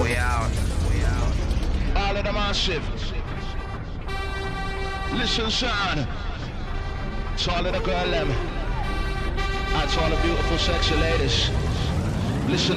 We out. All of the massive. Listen, son. To all of the girl them. And to all the beautiful sexy ladies. Listen